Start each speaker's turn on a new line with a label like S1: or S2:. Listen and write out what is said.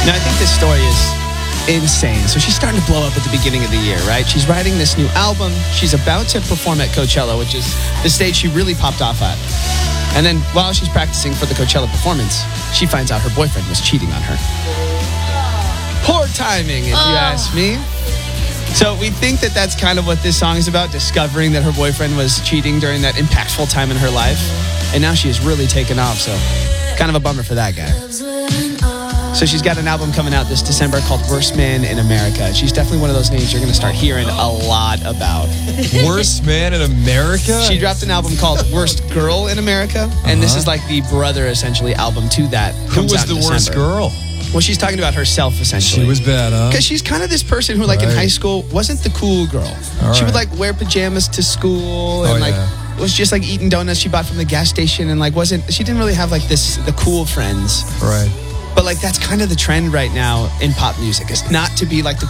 S1: Now, I think this story is insane. So she's starting to blow up at the beginning of the year, right? She's writing this new album. She's about to perform at Coachella, which is the stage she really popped off at. And then while she's practicing for the Coachella performance, she finds out her boyfriend was cheating on her. Poor timing, if you ask me. So we think that that's kind of what this song is about, discovering that her boyfriend was cheating during that impactful time in her life. And now she has really taken off, so kind of a bummer for that guy. So she's got an album coming out this December called Worst Man in America. She's definitely one of those names you're going to start hearing a lot about.
S2: Worst Man in America?
S1: She dropped an album called Worst Girl in America, and this is like the brother, essentially, album to that.
S2: Who was the worst girl?
S1: Well, she's talking about herself, essentially.
S2: She was bad, huh?
S1: Because she's kind of this person who, like, in high school, wasn't the cool girl. She would, like, wear pajamas to school and, was just, like, eating donuts she bought from the gas station and, like, she didn't really have, like, the cool friends.
S2: Right.
S1: But, like, that's kind of the trend right now in pop music, is not to be, like, the